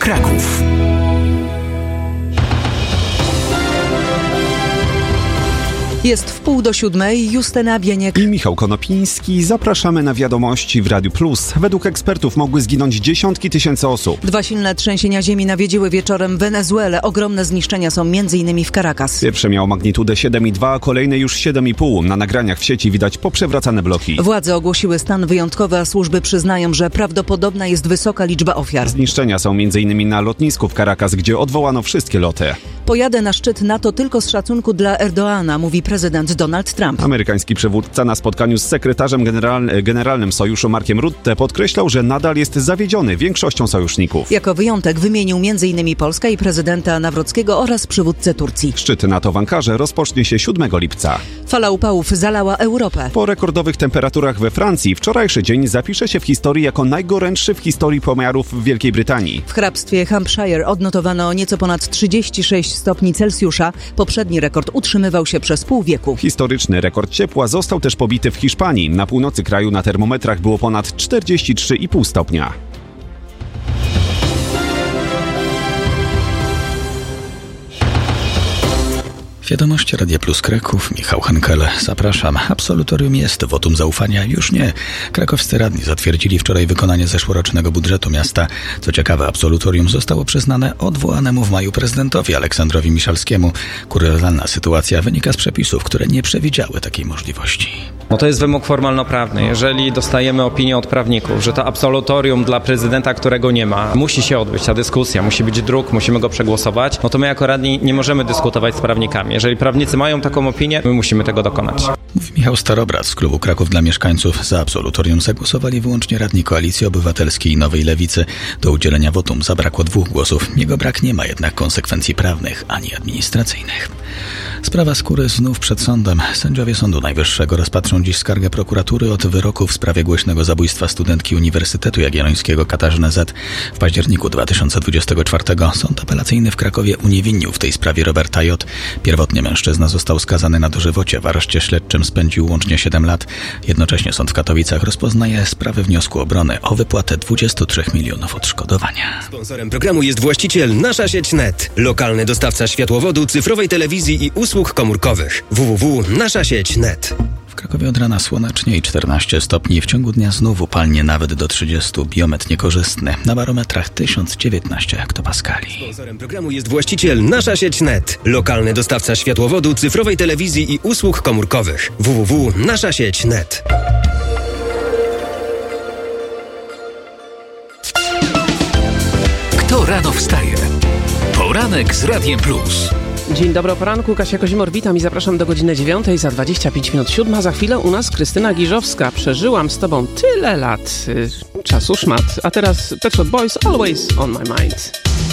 Kraków. Jest 6:30, Justyna Bieniek i Michał Konopiński. Zapraszamy na wiadomości w Radiu Plus. Według ekspertów mogły zginąć dziesiątki tysięcy osób. 2 silne trzęsienia ziemi nawiedziły wieczorem Wenezuelę. Ogromne zniszczenia są m.in. w Caracas. Pierwsze miało magnitudę 7,2, a kolejne już 7,5. Na nagraniach w sieci widać poprzewracane bloki. Władze ogłosiły stan wyjątkowy, a służby przyznają, że prawdopodobna jest wysoka liczba ofiar. Zniszczenia są m.in. na lotnisku w Caracas, gdzie odwołano wszystkie loty. Pojadę na szczyt NATO tylko z szacunku dla Erdoana, mówi prezydent Donald Trump. Amerykański przywódca na spotkaniu z sekretarzem generalnym sojuszu Markiem Rutte podkreślał, że nadal jest zawiedziony większością sojuszników. Jako wyjątek wymienił m.in. Polskę i prezydenta Nawrockiego oraz przywódcę Turcji. Szczyt NATO w Ankarze rozpocznie się 7 lipca. Fala upałów zalała Europę. Po rekordowych temperaturach we Francji wczorajszy dzień zapisze się w historii jako najgorętszy w historii pomiarów w Wielkiej Brytanii. W hrabstwie Hampshire odnotowano nieco ponad 36 stopni Celsjusza. Poprzedni rekord utrzymywał się przez pół wieku. Historyczny rekord ciepła został też pobity w Hiszpanii. Na północy kraju na termometrach było ponad 43,5 stopnia. Wiadomości Radia Plus Kraków, Michał Henkel. Zapraszam. Absolutorium jest, wotum zaufania już nie. Krakowscy radni zatwierdzili wczoraj wykonanie zeszłorocznego budżetu miasta. Co ciekawe, absolutorium zostało przyznane odwołanemu w maju prezydentowi Aleksandrowi Miszalskiemu. Kuriozalna sytuacja wynika z przepisów, które nie przewidziały takiej możliwości. No to jest wymóg formalno-prawny. Jeżeli dostajemy opinię od prawników, że to absolutorium dla prezydenta, którego nie ma, musi się odbyć ta dyskusja, musi być druk, musimy go przegłosować, no to my jako radni nie możemy dyskutować z prawnikami. Jeżeli prawnicy mają taką opinię, my musimy tego dokonać. Mówi Michał Starobrat z klubu Kraków dla Mieszkańców. Za absolutorium zagłosowali wyłącznie radni Koalicji Obywatelskiej i Nowej Lewicy. Do udzielenia wotum zabrakło 2 głosów. Jego brak nie ma jednak konsekwencji prawnych ani administracyjnych. Sprawa Skóry znów przed sądem. Sędziowie Sądu Najwyższego rozpatrzą dziś skargę prokuratury od wyroku w sprawie głośnego zabójstwa studentki Uniwersytetu Jagiellońskiego Katarzyny Z. W październiku 2024 Sąd Apelacyjny w Krakowie uniewinnił w tej sprawie Roberta J. Pierwotnie mężczyzna został skazany na dożywocie. W areszcie śledczym spędził łącznie 7 lat. Jednocześnie sąd w Katowicach rozpoznaje sprawę wniosku obrony o wypłatę 23 milionów odszkodowania. Sponsorem programu jest właściciel Nasza Sieć Net. Lokalny dostawca światłowodu, cyfrowej telewizji i usług komórkowych. www.naszasieć.net. W Krakowie od rana słonecznie i 14 stopni. W ciągu dnia znów upalnie nawet do 30. Biometr niekorzystny. Na barometrach 1019 hektopaskali. Sponsorem programu jest właściciel Nasza Sieć Net. Lokalny dostawca światłowodu, cyfrowej telewizji i usług komórkowych. www.naszasieć.net. Kto rano wstaje? Poranek z Radiem Plus. Dzień dobry, o poranku, Kasia Kozimor, witam i zapraszam do godziny 9, za 25 minut 7. Za chwilę u nas Krystyna Giżowska. Przeżyłam z tobą tyle lat, czasu szmat. A teraz Pet Shop Boys, Always on my mind.